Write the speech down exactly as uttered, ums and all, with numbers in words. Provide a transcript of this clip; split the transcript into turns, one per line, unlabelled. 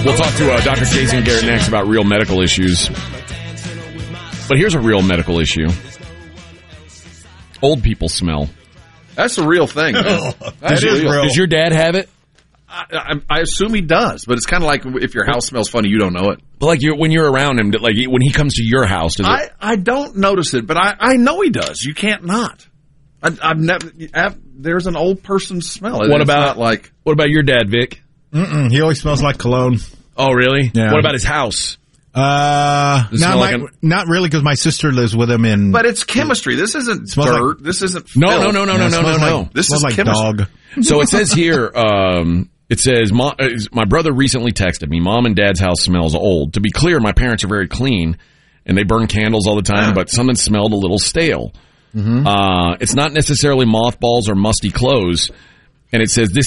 We'll talk to uh, Doctor Jason Garrett next about real medical issues. But here's a real medical issue. Old people smell.
That's a real thing. Man. That is real.
Does your dad have it?
I, I, I assume he does, but it's kind of like if your house smells funny, you don't know it.
But like you, when you're around him, like when he comes to your house, does
I,
it?
I don't notice it, but I, I know he does. You can't not. I, I've never. I've, there's an old person smell.
What
it's
about
not like?
What about your dad, Vic?
Mm-mm, he always smells like cologne.
Oh, really?
Yeah.
What about his house?
Uh,
Does it
not,
smell
my,
like a-
not really, because my sister lives with him in.
But it's chemistry. This isn't
Smells
dirt.
like-
this isn't.
No,
filth.
no, no, no,
Yeah,
no,
it
no, no,
smells
no.
like-
This
smells
is
like
chemistry.
dog.
So it says here, um, it says, my, uh, my brother recently texted me, Mom and Dad's house smells old. To be clear, my parents are very clean, and they burn candles all the time, but something smelled a little stale. Mm-hmm. Uh, it's not necessarily mothballs or musty clothes. And it says, this